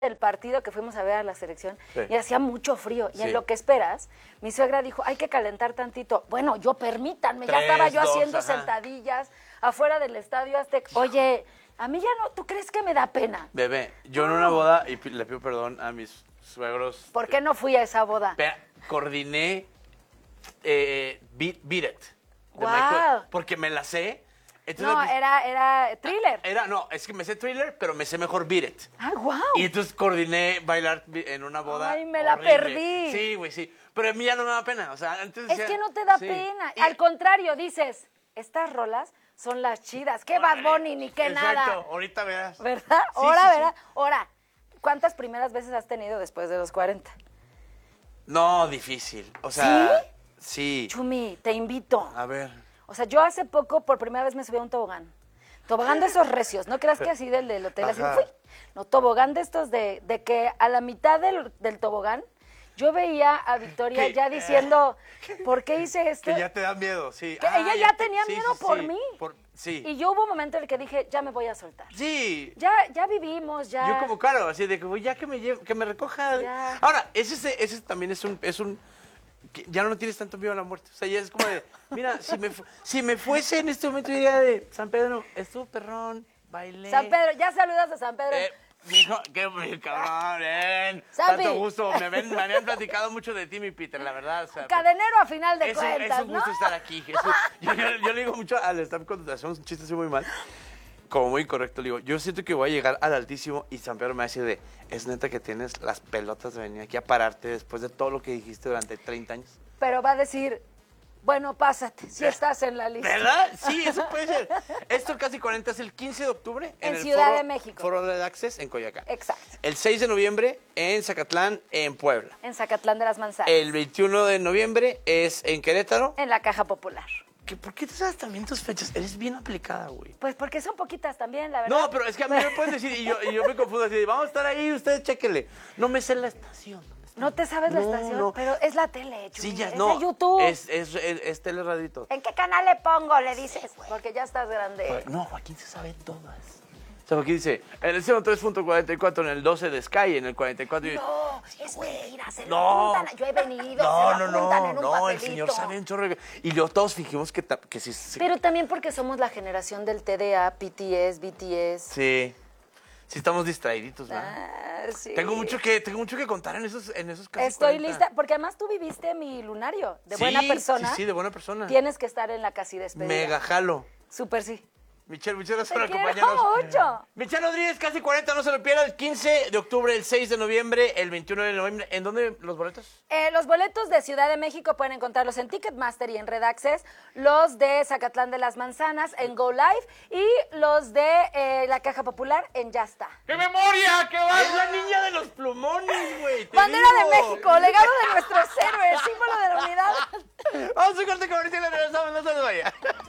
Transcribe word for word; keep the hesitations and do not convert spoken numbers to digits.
del partido que fuimos a ver a la selección Sí. y hacía mucho frío. Y Sí. en lo que esperas, mi suegra dijo, hay que calentar tantito. Bueno, yo permítanme, ya Tres, estaba yo dos, haciendo ajá. sentadillas afuera del Estadio Azteca. Oye, a mí ya no, ¿tú crees que me da pena? Bebé, yo en una boda, y pi- le pido perdón a mis suegros. ¿Por qué no fui a esa boda? Espera, coordiné eh, Beat, Beat It. de Guau. Michael, porque me la sé. Entonces, No, me- era, era thriller. Era, no, es que me sé Thriller, pero me sé mejor Beat It. ¡Ah, guau! Y entonces coordiné bailar bi- en una boda. Ay, me la horrible. perdí. Sí, güey, sí. Pero a mí ya no me da pena. O sea, antes Es decía- que no te da sí. pena. Y- Al contrario, dices, estas rolas son las chidas. ¿Qué Bad Bunny ni qué Exacto, nada? ahorita verás. ¿Verdad? Sí, Ahora, sí, sí. ¿verdad? Ahora, ¿cuántas primeras veces has tenido después de los cuarenta? No, difícil. O sea, sí. Chumi, te invito. A ver. O sea, yo hace poco por primera vez me subí a un tobogán. Tobogán de esos recios, ¿no creas que así del, del hotel así Ajá. fui? No, tobogán de estos de, de que a la mitad del, del tobogán yo veía a Victoria Que- ya diciendo, ¿por qué hice esto? Que ya te da miedo, sí. Que ella ya tenía sí, miedo sí, por sí. mí. Por- sí. Y yo hubo un momento en el que dije, ya me voy a soltar. Sí. Ya, ya vivimos, ya. Yo como claro, así de que güey, ya que me lleve, que me recoja. Ya. Ahora, ese, ese, ese también es un, es un que ya no tienes tanto miedo a la muerte. O sea, ya es como de, mira, si me, fu- si me fuese en este momento diría de San Pedro, estuvo perrón, bailé. San Pedro, ya saludas a San Pedro. Eh, mijo, qué mi cabrón, ven. Sampi. Tanto gusto. Me, ven- me habían platicado mucho de ti, mi Peter, la verdad. O sea, Cadenero a final de es, un, cuentas, es un gusto ¿no? estar aquí. es un- yo, yo- yo le digo mucho al staff cuando hacemos un chiste así muy mal, como muy incorrecto, le digo, yo siento que voy a llegar al Altísimo y San Pedro me va a decir de, es neta que tienes las pelotas de venir aquí a pararte después de todo lo que dijiste durante treinta años. Pero va a decir, bueno, pásate, si estás en la lista. ¿Verdad? Sí, eso puede ser. Esto casi cuarenta es el quince de octubre En el Ciudad foro, de México. Foro Red Access en Coyoacán. Exacto, El seis de noviembre en Zacatlán, en Puebla. en Zacatlán de las Manzanas, El veintiuno de noviembre es en Querétaro. en la Caja Popular. ¿Qué, ¿Por qué te sabes también tus fechas? Eres bien aplicada, güey. Pues porque son poquitas también, la verdad. No, pero es que a mí me puedes decir, y yo, y yo me confundo así, de, vamos a estar ahí, ustedes chéquenle. No me sé la estación. ¿dónde está? No te sabes la No, estación, no. pero es la tele, Chumi, Sí, ya, es no. de YouTube. Es, es, es, es tele, radio y todo. ¿En qué canal le pongo? Le dices, porque ya estás grande. No, Joaquín se sabe todas. O sea, Joaquín dice, en el ciento tres punto cuarenta y cuatro, en el doce de Sky, en el cuarenta y cuatro. y- No, es mentira, se lo No. apuntan. Yo he venido, No, se lo no, apuntan no, en un no, el papelito. señor sabe un chorro. de- Y luego todos fingimos que, ta- que sí. sí. Pero también porque somos la generación del T D A, P T S, B T S. Sí. Sí estamos distraiditos, ¿verdad? Ah, sí. Tengo mucho que, tengo mucho que contar en esos, en esos casos. Estoy lista, porque además tú viviste mi lunario. De buena persona. Sí, sí, de buena persona. Tienes que estar en la casi despedida. Mega jalo. Súper sí. Michelle, muchas gracias Te por quiero acompañarnos. mucho. Michelle Rodríguez, casi cuarenta, no se lo pierda. El quince de octubre, el seis de noviembre, el veintiuno de noviembre. ¿En dónde los boletos? Eh, los boletos de Ciudad de México pueden encontrarlos en Ticketmaster y en Red Access, los de Zacatlán de las Manzanas en Go Live y los de eh, la Caja Popular en Ya Está. ¡Qué memoria! ¡Qué va! Es la niña de los plumones, güey. te Bandera digo. de México, legado de nuestros héroes, símbolo de la unidad. Vamos a un corte comercial y regresamos, no se les vaya.